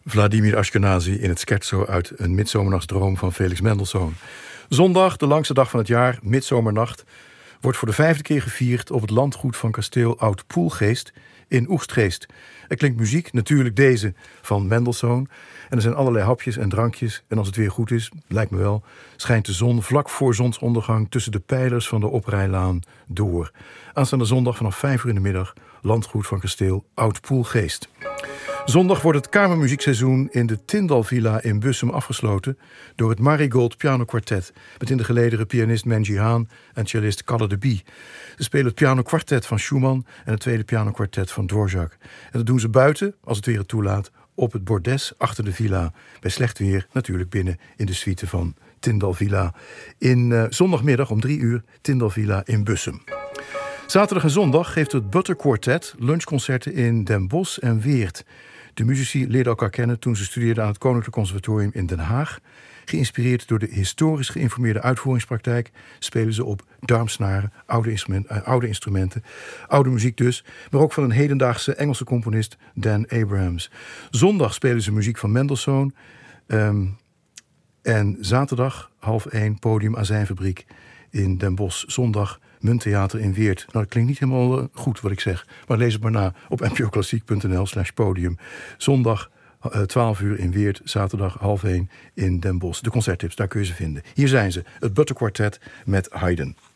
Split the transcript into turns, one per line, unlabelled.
Vladimir Ashkenazi in het scherzo uit Een Midzomernachtsdroom van Felix Mendelssohn. Zondag, de langste dag van het jaar, midzomernacht, wordt voor de 5e keer gevierd op het landgoed van kasteel Oud-Poelgeest in Oegstgeest. Er klinkt muziek, natuurlijk deze van Mendelssohn. En er zijn allerlei hapjes en drankjes. En als het weer goed is, lijkt me wel, schijnt de zon vlak voor zonsondergang tussen de pijlers van de oprijlaan door. Aanstaande zondag vanaf 5 uur in de middag, landgoed van kasteel Oud-Poelgeest. Zondag wordt het kamermuziekseizoen in de Tindal Villa in Bussum afgesloten door het Marigold Pianokwartet met in de gelederen pianist Menji Haan en cellist Kalle de Bie. Ze spelen het pianokwartet van Schumann en het tweede pianokwartet van Dvorak. En dat doen ze buiten, als het weer het toelaat, op het bordes achter de villa. Bij slecht weer natuurlijk binnen in de suite van Tindal Villa. In zondagmiddag om 3 uur Tindal Villa in Bussum. Zaterdag en zondag geeft het Butter Quartet lunchconcerten in Den Bosch en Weert. De muzici leerden elkaar kennen toen ze studeerden aan het Koninklijk Conservatorium in Den Haag. Geïnspireerd door de historisch geïnformeerde uitvoeringspraktijk spelen ze op darmsnaren, oude instrumenten, oude muziek dus, maar ook van een hedendaagse Engelse componist Dan Abrahams. Zondag spelen ze muziek van Mendelssohn en zaterdag 12:30 podium Azijnfabriek in Den Bosch. Zondag Munttheater in Weert. Nou, dat klinkt niet helemaal goed wat ik zeg, maar lees het maar na op npoklassiek.nl/podium. Zondag 12 uur in Weert, zaterdag 12:30 in Den Bosch. De concerttips, daar kun je ze vinden. Hier zijn ze, het Butter Quartet met Haydn.